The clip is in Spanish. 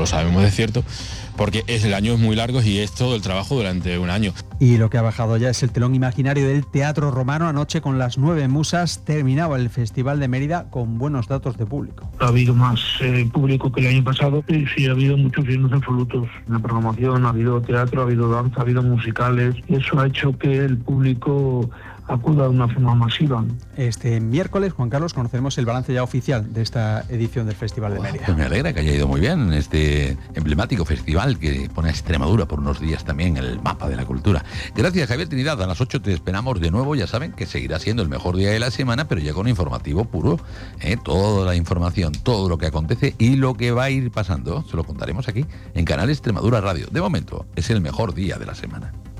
lo sabemos de cierto, porque el año es muy largo y es todo el trabajo durante un año. Y lo que ha bajado ya es el telón imaginario del Teatro Romano. Anoche, con las 9 musas, terminaba el Festival de Mérida con buenos datos de público. Ha habido más público que el año pasado y sí ha habido muchos llenos absolutos. En la programación ha habido teatro, ha habido danza, ha habido musicales. Eso ha hecho que el público acuda de una forma masiva. Este miércoles, Juan Carlos, conoceremos el balance ya oficial de esta edición del Festival de Mérida. Pues me alegra que haya ido muy bien este emblemático festival que pone a Extremadura por unos días también en el mapa de la cultura. Gracias, Javier Trinidad. A las 8 te esperamos de nuevo. Ya saben que seguirá siendo el mejor día de la semana, pero ya con informativo puro. Toda la información, todo lo que acontece y lo que va a ir pasando, se lo contaremos aquí en Canal Extremadura Radio. De momento, es el mejor día de la semana.